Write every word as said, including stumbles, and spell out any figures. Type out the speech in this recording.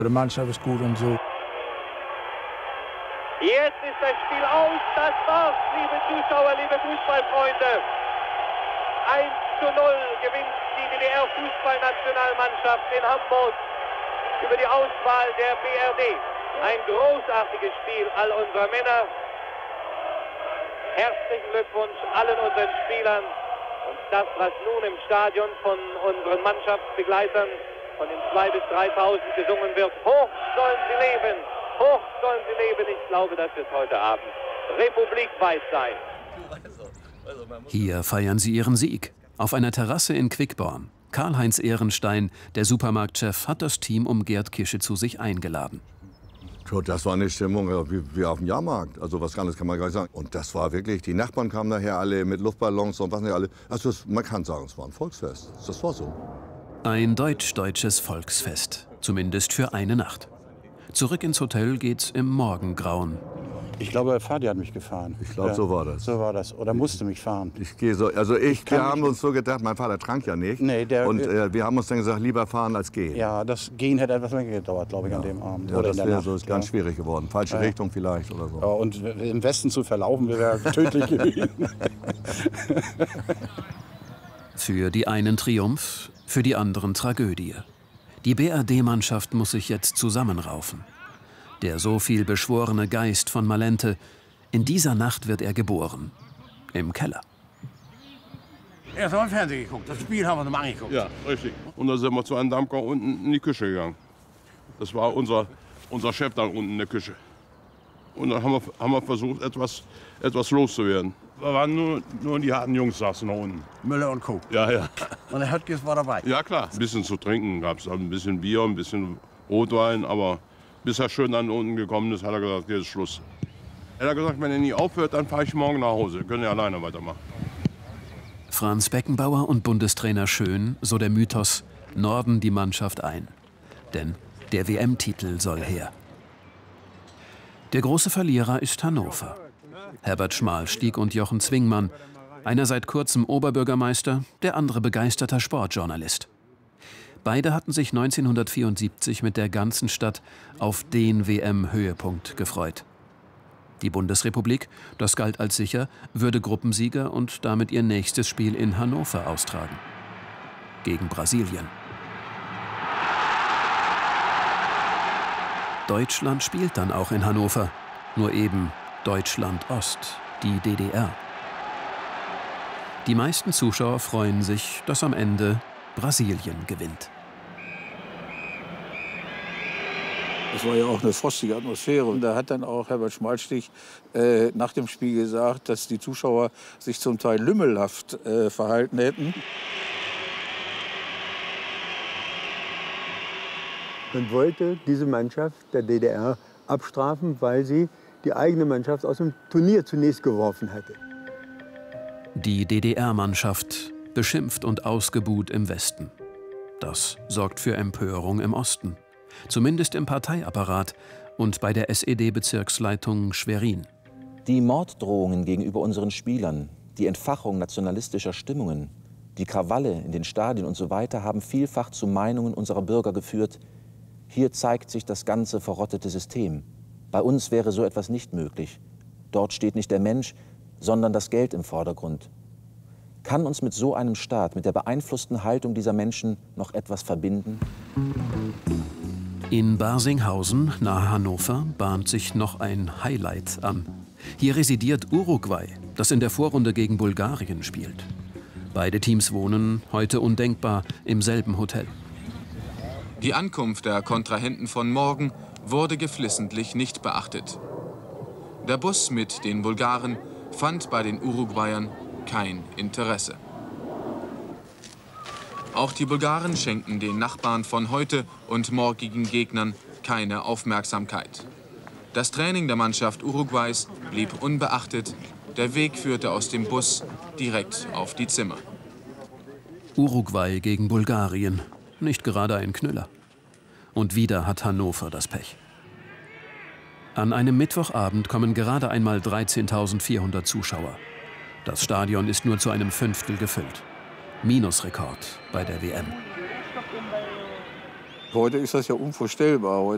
Die Mannschaft ist gut und so. Jetzt ist das Spiel aus. Das war's, liebe Zuschauer, liebe Fußballfreunde. eins zu null gewinnt die D D R-Fußballnationalmannschaft in Hamburg über die Auswahl der B R D. Ein großartiges Spiel all unserer Männer. Herzlichen Glückwunsch allen unseren Spielern. Und das, was nun im Stadion von unseren Mannschaftsbegleitern von den zweitausend bis dreitausend gesungen wird. Hoch sollen sie leben, hoch sollen sie leben. Ich glaube, das wird heute Abend republikweit sein. Hier feiern sie ihren Sieg. Auf einer Terrasse in Quickborn. Karl-Heinz Ehrenstein, der Supermarktchef, hat das Team um Gerd Kische zu sich eingeladen. Das war eine Stimmung wie, wie auf dem Jahrmarkt. Also was anderes kann man gar nicht sagen. Und das war wirklich, die Nachbarn kamen daher alle mit Luftballons und was nicht alle. Also das, man kann sagen, es war ein Volksfest. Das war so. Ein deutsch-deutsches Volksfest. Zumindest für eine Nacht. Zurück ins Hotel geht's im Morgengrauen. Ich glaube, Fadi hat mich gefahren. Ich glaube, ja, so war das. So war das. Oder musste mich fahren. Ich gehe so, also ich, ich wir haben uns so gedacht, mein Vater trank ja nicht. Nee, der, und äh, wir haben uns dann gesagt, lieber fahren als gehen. Ja, das Gehen hätte etwas länger gedauert, glaube ich, ja. an dem Abend. Ja, oder das wäre so ist ganz ja. schwierig geworden. Falsche ja. Richtung vielleicht oder so. Ja, und im Westen zu verlaufen, wäre tödlich gewesen. Für die einen Triumph, für die anderen Tragödie. Die B R D-Mannschaft muss sich jetzt zusammenraufen. Der so viel beschworene Geist von Malente, in dieser Nacht wird er geboren. Im Keller. Erst haben wir Fernsehen geguckt, das Spiel haben wir noch mal angeguckt. Ja, richtig. Und dann sind wir zu einem Dampfgang unten in die Küche gegangen. Das war unser, unser Chef da unten in der Küche. Und dann haben wir, haben wir versucht, etwas, etwas loszuwerden. Da waren nur, nur die harten Jungs saßen da unten. Müller und Co. Ja, ja. Und der Höttges war dabei. Ja, klar. Ein bisschen zu trinken gab es. Ein bisschen Bier, ein bisschen Rotwein. Aber bis er schön an unten gekommen ist, hat er gesagt, jetzt ist Schluss. Er hat gesagt, wenn er nie aufhört, dann fahre ich morgen nach Hause. Können ja alleine weitermachen. Franz Beckenbauer und Bundestrainer Schön, so der Mythos, norden die Mannschaft ein. Denn der W M-Titel soll her. Der große Verlierer ist Hannover. Herbert Schmalstieg und Jochen Zwingmann. Einer seit kurzem Oberbürgermeister, der andere begeisterter Sportjournalist. Beide hatten sich neunzehnhundertvierundsiebzig mit der ganzen Stadt auf den W M-Höhepunkt gefreut. Die Bundesrepublik, das galt als sicher, würde Gruppensieger und damit ihr nächstes Spiel in Hannover austragen. Gegen Brasilien. Deutschland spielt dann auch in Hannover, nur eben Deutschland-Ost, die D D R. Die meisten Zuschauer freuen sich, dass am Ende Brasilien gewinnt. Es war ja auch eine frostige Atmosphäre. Und da hat dann auch Herbert Schmalstieg äh, nach dem Spiel gesagt, dass die Zuschauer sich zum Teil lümmelhaft äh, verhalten hätten. Man wollte diese Mannschaft der D D R abstrafen, weil sie die eigene Mannschaft aus dem Turnier zunächst geworfen hatte. Die D D R-Mannschaft beschimpft und ausgebuht im Westen. Das sorgt für Empörung im Osten. Zumindest im Parteiapparat und bei der S E D-Bezirksleitung Schwerin. Die Morddrohungen gegenüber unseren Spielern, die Entfachung nationalistischer Stimmungen, die Krawalle in den Stadien und so weiter haben vielfach zu Meinungen unserer Bürger geführt. Hier zeigt sich das ganze verrottete System. Bei uns wäre so etwas nicht möglich. Dort steht nicht der Mensch, sondern das Geld im Vordergrund. Kann uns mit so einem Staat, mit der beeinflussten Haltung dieser Menschen noch etwas verbinden? In Barsinghausen, nahe Hannover, bahnt sich noch ein Highlight an. Hier residiert Uruguay, das in der Vorrunde gegen Bulgarien spielt. Beide Teams wohnen, heute undenkbar, im selben Hotel. Die Ankunft der Kontrahenten von morgen wurde geflissentlich nicht beachtet. Der Bus mit den Bulgaren fand bei den Uruguayern kein Interesse. Auch die Bulgaren schenken den Nachbarn von heute und morgigen Gegnern keine Aufmerksamkeit. Das Training der Mannschaft Uruguays blieb unbeachtet. Der Weg führte aus dem Bus direkt auf die Zimmer. Uruguay gegen Bulgarien. Nicht gerade ein Knüller. Und wieder hat Hannover das Pech. An einem Mittwochabend kommen gerade einmal dreizehntausendvierhundert Zuschauer. Das Stadion ist nur zu einem Fünftel gefüllt. Minusrekord bei der W M. Heute ist das ja unvorstellbar.